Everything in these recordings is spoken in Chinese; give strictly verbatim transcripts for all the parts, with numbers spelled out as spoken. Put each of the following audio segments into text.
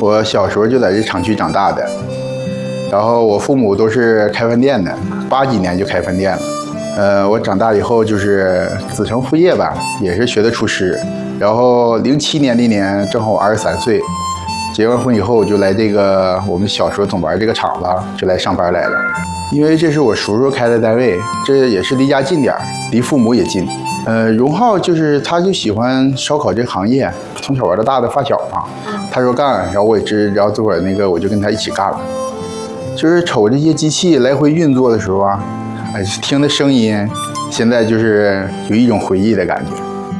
我小时候就在这厂区长大的，然后我父母都是开饭店的，八几年就开饭店了。呃，我长大以后就是子承父业吧，也是学的厨师。然后零七年那年正好我二十三岁，结完婚以后就来这个我们小时候总玩这个厂子，就来上班来了。因为这是我叔叔开的单位，这也是离家近点儿，离父母也近。呃，荣浩就是他就喜欢烧烤这个行业，从小玩到大的发小嘛。他说干，然后我也知，然后这会儿那个我就跟他一起干了。就是瞅这些机器来回运作的时候啊，哎，听的声音，现在就是有一种回忆的感觉。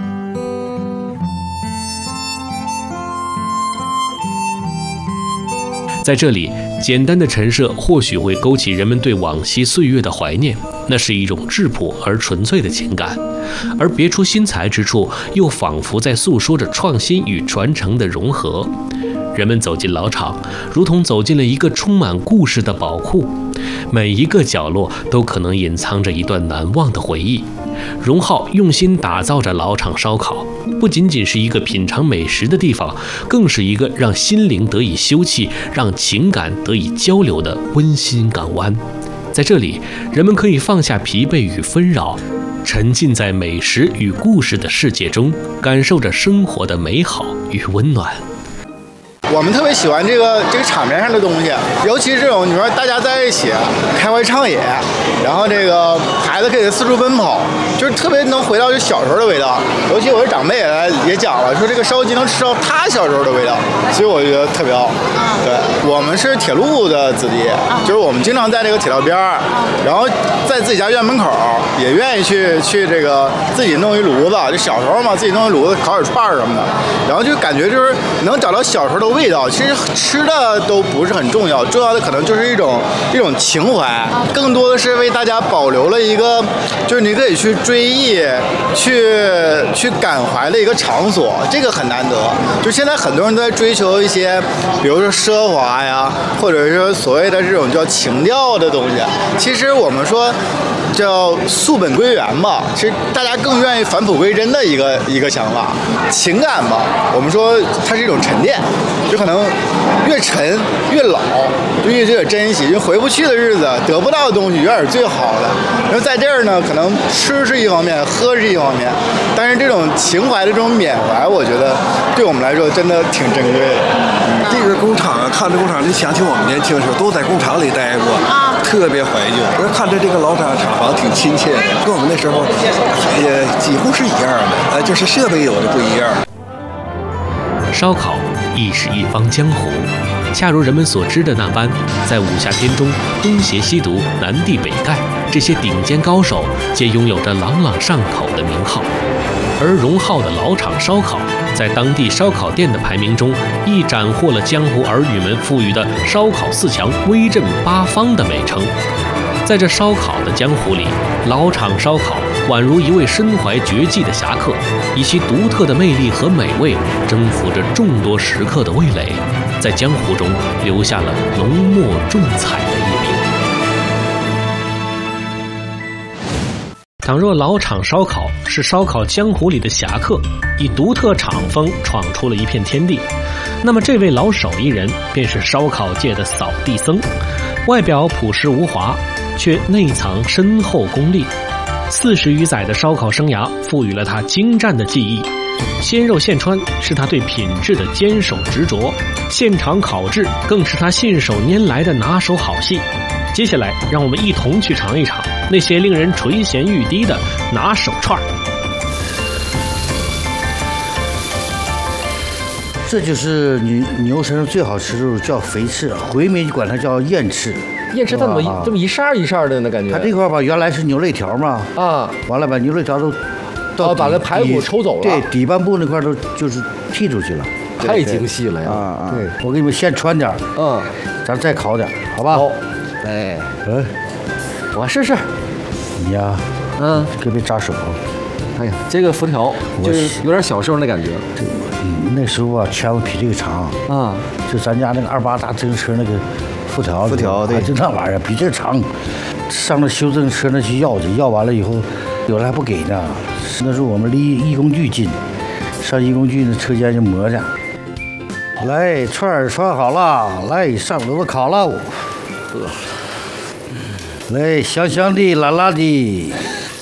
在这里，简单的陈设或许会勾起人们对往昔岁月的怀念，那是一种质朴而纯粹的情感；而别出心裁之处，又仿佛在诉说着创新与传承的融合。人们走进老厂，如同走进了一个充满故事的宝库，每一个角落都可能隐藏着一段难忘的回忆。荣浩用心打造着老厂烧烤，不仅仅是一个品尝美食的地方，更是一个让心灵得以休憩、让情感得以交流的温馨港湾。在这里，人们可以放下疲惫与纷扰，沉浸在美食与故事的世界中，感受着生活的美好与温暖。 我们特别喜欢这个这个场面上的东西，尤其是这种你说大家在一起开怀畅饮，然后这个孩子可以四处奔跑，就是特别能回到就小时候的味道。尤其我的长辈也讲了，说这个烧鸡能吃到他小时候的味道，所以我觉得特别好。对，我们是铁路的子弟，就是我们经常在这个铁道边儿，然后在自己家院门口也愿意去去这个自己弄一炉子，就小时候嘛，自己弄一炉子烤点串什么的，然后就感觉就是能找到小时候的味道。味道其实吃的都不是很重要，重要的可能就是一种一种情怀，更多的是为大家保留了一个，就是你可以去追忆、去去感怀的一个场所，这个很难得。就现在很多人都在追求一些，比如说奢华呀，或者是所谓的这种叫情调的东西。其实我们说叫溯本归源吧，其实大家更愿意返璞归真的一个一个想法。情感吧，我们说它是一种沉淀。就可能越沉越老，就越觉得珍惜，就回不去的日子，得不到的东西永远是最好的。然后在这儿呢，可能吃是一方面，喝是一方面，但是这种情怀的这种缅怀，我觉得对我们来说真的挺珍贵的。 这个工厂啊，看这工厂就想起我们年轻的时候都在工厂里待过，特别怀旧。我看着这个老厂厂房挺亲切的，跟我们那时候也几乎是一样的，呃，就是设备有的不一样。 烧烤亦是一方江湖，恰如人们所知的那般，在武侠片中，东邪西毒、南帝北丐这些顶尖高手皆拥有着朗朗上口的名号。而荣浩的老厂烧烤，在当地烧烤店的排名中，亦斩获了江湖儿女们赋予的“烧烤四强、威震八方”的美称。在这烧烤的江湖里，老厂烧烤宛如一位身怀绝技的侠客，以其独特的魅力和美味，征服着众多食客的味蕾，在江湖中留下了浓墨重彩的一笔。倘若老厂烧烤是烧烤江湖里的侠客，以独特厂风闯出了一片天地，那么这位老手艺人便是烧烤界的扫地僧。外表朴实无华，却内藏深厚功力。四十余载的烧烤生涯赋予了他精湛的技艺，鲜肉现穿是他对品质的坚守执着，现场烤制更是他信手拈来的拿手好戏。接下来让我们一同去尝一尝那些令人垂涎欲滴的拿手串。 这就是牛牛身上最好吃的肉，叫肥翅，回民管它叫燕翅。 燕翅它怎么一这么一扇一扇的呢？感觉它这块吧，原来是牛肋条嘛， 啊， 完了把牛肋条都到、 啊、把那排骨抽走了， 对，底半部那块都就是剔出去了， 太精细了呀！ 啊啊， 对， 我给你们先穿点， 嗯， 咱再烤点，好吧？ 好，哎， 嗯， 我试试。 你呀， 嗯， 可别扎手啊！ 哎呀，这个辐条就是有点小时候那感觉。 嗯，那时候啊，圈子比这个长啊， 就咱家那个二八大自行车那个辐条， 辐条对， 就那玩意儿比这长。上那修自行车那去要去，要完了以后，有的还不给呢。那时候我们离义工局近，上义工局那车间就磨着。 来，串儿串好了，来上炉子烤了。 呵， 来，香香的，辣辣的，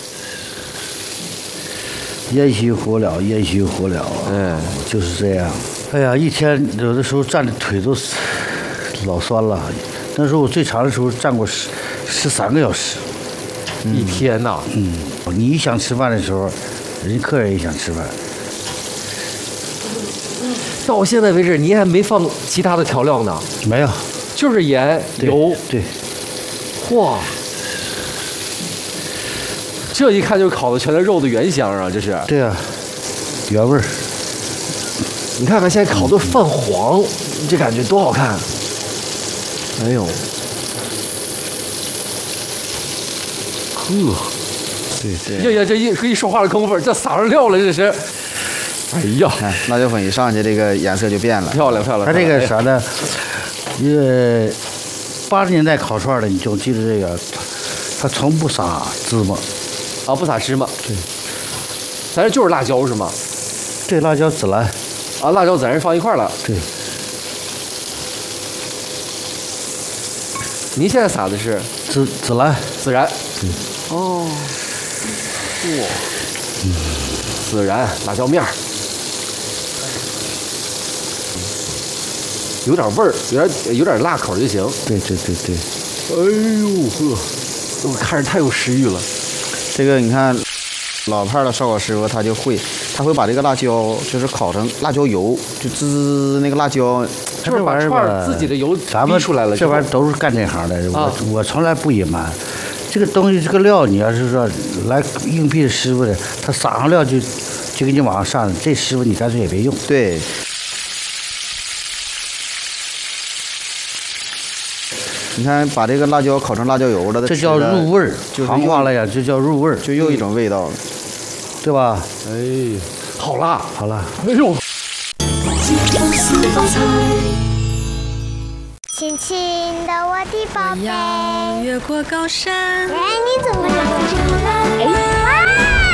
烟熏火燎，烟熏火燎。 嗯， 就是这样。哎呀，一天有的时候站的腿都老酸了。那时候我最长的时候站过十十三个小时。 一天呐。 嗯，你想吃饭的时候，人家客人也想吃饭。 到现在为止，你还没放其他的调料呢？ 没有， 就是盐、油。 对。 哇，这一看就是烤的全是肉的原香啊！这是。 对啊，原味儿。 你看看现在烤的泛黄，这感觉多好看！哎呦，呵， 对对。 呀呀，这一这一说话的功夫，这撒上料了，这是。哎呀， 辣椒粉一上去，这个颜色就变了， 漂亮漂亮。 它这个啥呢？呃，八十年代烤串的，你就记得这个，它从不撒芝麻。 啊，不撒芝麻。 对。 咱这就是辣椒是吗？ 对，辣椒、孜然。 啊，辣椒、孜然放一块了。 对。 您现在撒的是孜孜然。 孜然。 对。 哦。哇。嗯。孜然、辣椒面儿。有点味儿，有点有点辣口就行。 对对对对。 哎呦呵，我看着太有食欲了。 这个你看，老派的烧烤师傅他就会，他会把这个辣椒就是烤成辣椒油，就滋那个辣椒， 就是把串儿自己的油咱们出来了。 这玩意儿都是干这行的， 啊、 我我从来不隐瞒。这个东西这个料，你要是说来应聘师傅的，他撒上料就就给你往上上，这师傅你干脆也别用。 对。你看，把这个辣椒烤成辣椒油了， 这叫入味儿。行话来讲，这叫入味儿， 就又一种味道了， 对吧？ 哎，好辣， 好辣！ 哎呦， 轻轻的我的宝贝， 越过高山。 哎，你怎么长这么蓝？哎。